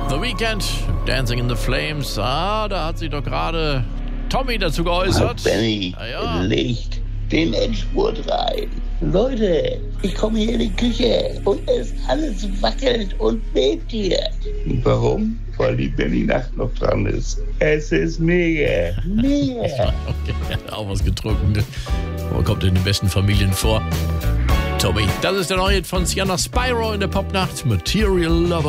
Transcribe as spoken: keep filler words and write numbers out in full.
The Weeknd, Dancing in the Flames. Ah, da hat sich doch gerade Tommy dazu geäußert. Benny, ah, ja. legt den Endspurt rein. Leute, ich komme hier in die Küche und es alles wackelt und bebt hier. Warum? Weil die Benny-Nacht noch dran ist. Es ist mega, mega. Okay, er hat auch was getrunken. Wo kommt in den besten Familien vor? Tommy, das ist der neue Hit von Sienna Spyro in der Popnacht. Material Lover.